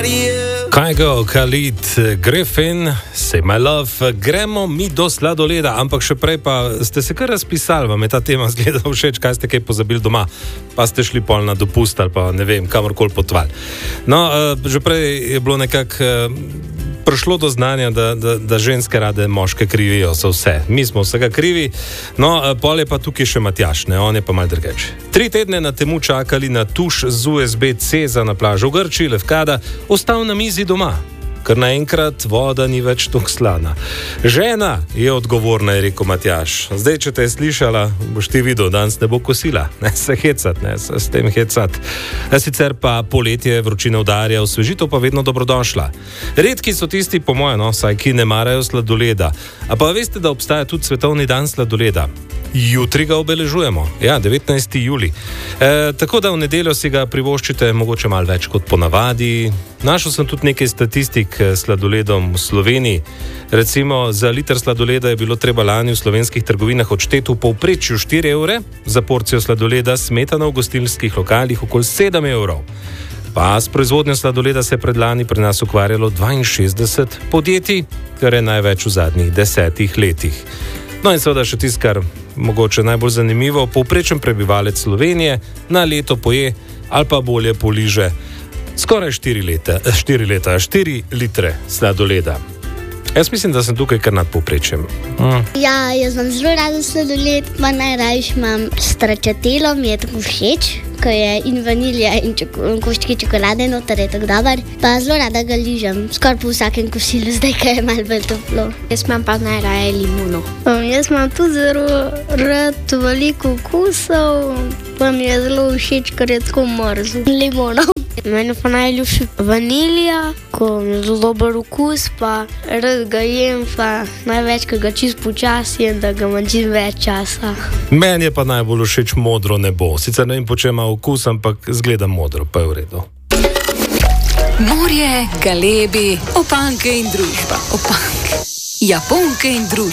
Kygo, Khalid, Griffin, Say My Love. Gremo mi do sladoleda, ampak še prej pa ste se kar razpisali, vam je ta tema zgleda všeč, kaj ste kaj pozabili doma, pa ste šli pol na dopust ali pa ne vem, kamorkoli potovali. No, že prej je bilo nekako prišlo do znanja, da ženske rade moške krivijo, so vse. Mi smo vsega krivi, no, pol je pa tukaj še Matjaž, ne, on je pa mal drugače. 3 tedne na temu čakali na tuš z USB-C za na plažo v Grčiji, Lefkada, ostal na mizi doma, ker naenkrat voda ni več tako slana. Žena je odgovorna, je rekel Matjaž. Zdaj, če te je slišala, boš ti videl, danes ne bo kosila. Ne se hecat, ne se s tem hecat. Sicer pa poletje vročina udarja, osvežitev pa vedno dobrodošla. Redki so tisti, po mojem, no, saj ki ne marajo sladoleda. A pa veste, da obstaja tudi svetovni dan sladoleda? Jutri ga obeležujemo, ja, 19. juli. Tako da v nedeljo si ga privoščite mogoče malo več kot ponavadi. Našel sem tudi nekaj statistik s sladoledom v Sloveniji. Recimo, za liter sladoleda je bilo treba lani v slovenskih trgovinah odšteti v povprečju 4 evre, za porcijo sladoleda smetana v gostilnskih lokalih okoli 7 evrov. Pa s proizvodnjo sladoleda se je predlani pri nas ukvarjalo 62 podjetij, kar je največ v zadnjih 10 letih. No in seveda še tisto, kar mogoče najbolj zanimivo, povprečen prebivalec Slovenije na leto poje ali pa bolje poliže skoraj 4 litre sladoleda. Jaz mislim, da sem tukaj kar nad povprečjem. Ja, jaz imam zelo rada sladoled, pa najrajši imam stracciatelo, mi je tako všeč, ko je in vanilija in koščki čokolade noter, je tako dober. Pa zelo rada ga ližem, skoraj po vsakem kosilu, zdaj, ko je malo bolj toplo. Jaz imam pa najraje limono. Jaz imam tudi zelo rad veliko okusov, pa mi je zelo všeč, ker je tako mrzlo. Limono. Meni pa najljubši vanilija, ko je zelo dober okus, pa rad ga jem, pa največkrat ga čist počasi in da ga imam čist več časa. Meni je pa najbolj všeč modro nebo. Sicer ne vem, po čem ima okus, ampak zgleda modro, pa je v redu. Morje, galebi, opanke in družba. Japonke in družba.